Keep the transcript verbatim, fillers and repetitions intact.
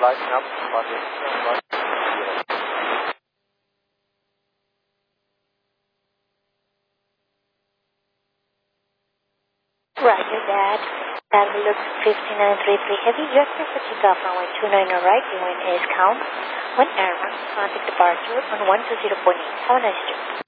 lighting up for the zero. Roger that. That looks fifty-nine three three heavy. You're clear for takeoff runway two nine right. The wind is calm. When airborne, contact departure on one two zero point eight. Have a nice trip.